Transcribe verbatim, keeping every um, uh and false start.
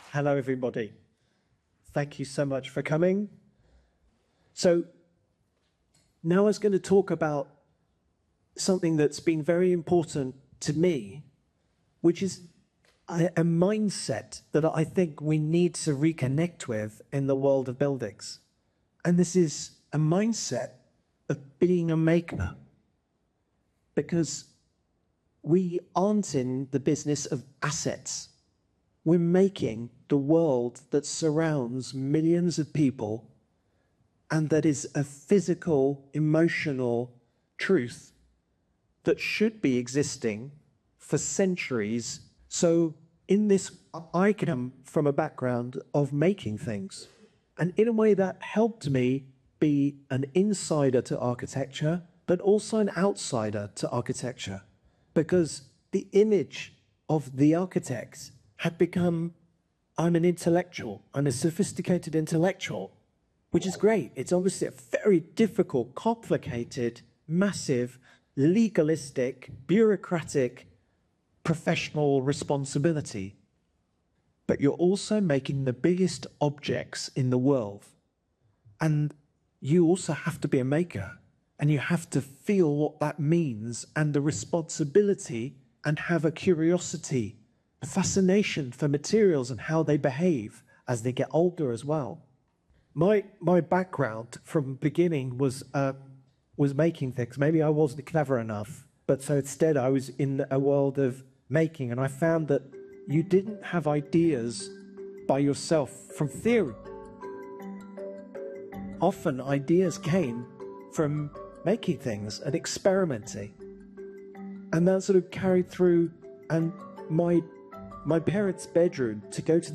Hello, everybody. Thank you so much for coming. So now I was going to talk about something that's been very important to me, which is a, a mindset that I think we need to reconnect with in the world of buildings. And this is a mindset of being a maker, because we aren't in the business of assets. We're making the world that surrounds millions of people and that is a physical, emotional truth that should be existing for centuries. So in this, I come from a background of making things. And in a way that helped me be an insider to architecture, but also an outsider to architecture, because the image of the architect had become, I'm an intellectual, I'm a sophisticated intellectual, which is great. It's obviously a very difficult, complicated, massive, legalistic, bureaucratic, professional responsibility. But you're also making the biggest objects in the world. And you also have to be a maker. And you have to feel what that means and the responsibility and have a curiosity, a fascination for materials and how they behave as they get older as well. My my background from beginning was uh, was making things. Maybe I wasn't clever enough, but so instead I was in a world of making, and I found that you didn't have ideas by yourself from theory. Often ideas came from making things and experimenting, and that sort of carried through. And my my parents' bedroom, to go to